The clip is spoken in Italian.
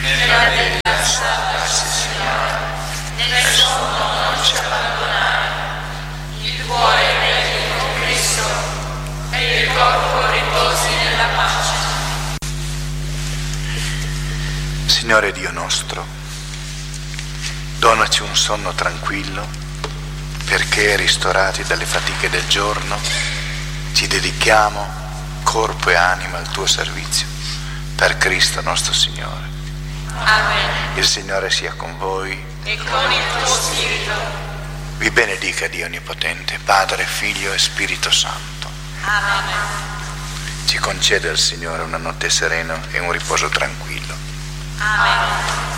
nella vita lasciarsi, Signore, nel sonno non ci abbandonare. Il cuore vegli con Cristo e il corpo riposi nella pace. Signore Dio nostro, donaci un sonno tranquillo, perché, ristorati dalle fatiche del giorno, ci dedichiamo corpo e anima al tuo servizio. Per Cristo nostro Signore. Amen. Il Signore sia con voi. E con il tuo spirito. Vi benedica Dio Onnipotente, Padre, Figlio e Spirito Santo. Amen. Ci conceda il Signore una notte serena e un riposo tranquillo. Amen.